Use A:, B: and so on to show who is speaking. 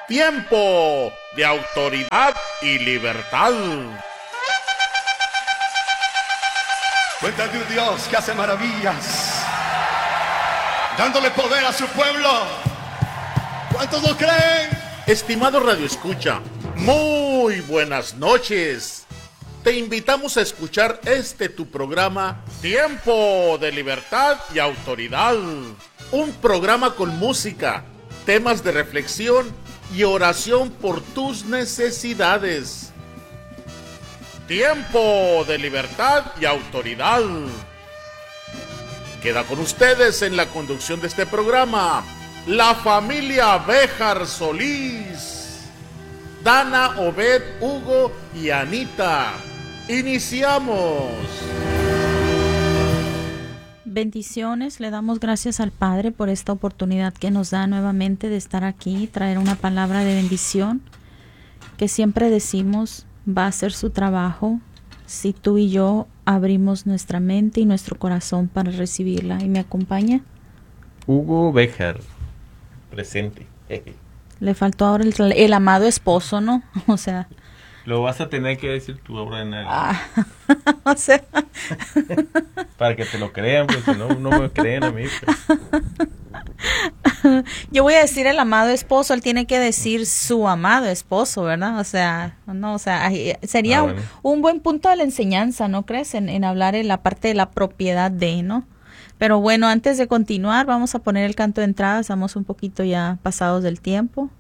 A: Tiempo de autoridad y libertad.
B: Cuenta de un Dios que hace maravillas, dándole poder a su pueblo. ¿Cuántos lo creen?
A: Estimado Radio Escucha, muy buenas noches. Te invitamos a escuchar tu programa Tiempo de Libertad y Autoridad. Un programa con música, temas de reflexión y oración por tus necesidades. Tiempo de Libertad y Autoridad. Queda con ustedes en la conducción de este programa la familia Béjar Solís, Dana, Obed, Hugo y Anita. Iniciamos.
C: Bendiciones, le damos gracias al Padre por esta oportunidad que nos da nuevamente de estar aquí, traer una palabra de bendición que siempre decimos va a hacer su trabajo si tú y yo abrimos nuestra mente y nuestro corazón para recibirla. ¿Y me acompaña?
D: Hugo Béjar, presente.
C: Le faltó ahora el amado esposo, ¿no? O sea...
D: Lo vas a tener que decir tú ahora en
C: o sea...
D: Para que te lo crean, pues si no, no me creen a mí. Pues.
C: Yo voy a decir el amado esposo, él tiene que decir su amado esposo, ¿verdad? O sea, no, o sea, sería
D: bueno.
C: un buen punto de la enseñanza, ¿no crees? En hablar en la parte de la propiedad de, ¿no? Pero bueno, antes de continuar, vamos a poner el canto de entrada, estamos un poquito ya pasados del tiempo.